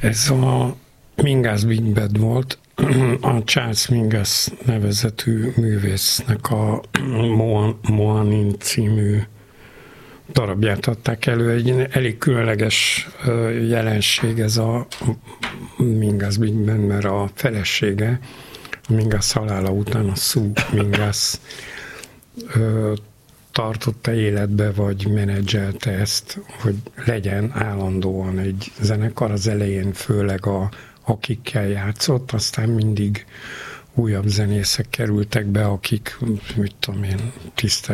Ez a Mingus Big Bad volt, a Charles Mingus nevezetű művésznek a Moanin című darabját adták elő. Egy elég különleges jelenség ez a Mingus Big Bad, mert a felesége a Mingus halála után a Sue Mingus tartotta életbe, vagy menedzselte ezt, hogy legyen állandóan egy zenekar. Az elején főleg akikkel játszott, aztán mindig újabb zenészek kerültek be, akik, mit tudom én,